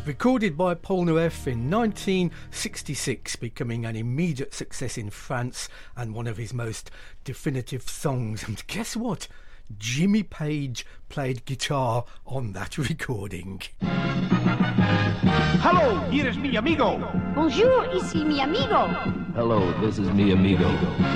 Recorded by Paul Nuef in 1966, becoming an immediate success in France and one of his most definitive songs. And guess what? Jimmy Page played guitar on that recording. Hello, here is mi amigo. Bonjour, ici mi amigo. Hello, this is mi amigo.